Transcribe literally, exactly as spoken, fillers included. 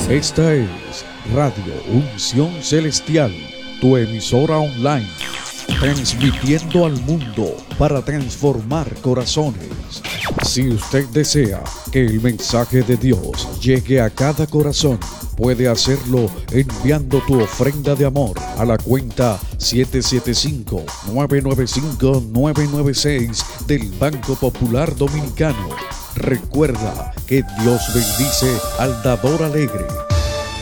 Esta es Radio Unción Celestial, tu emisora online, transmitiendo al mundo para transformar corazones. Si usted desea que el mensaje de Dios llegue a cada corazón, puede hacerlo enviando tu ofrenda de amor a la cuenta siete siete cinco, nueve nueve cinco, nueve nueve seis del Banco Popular Dominicano. Recuerda que Dios bendice al dador alegre.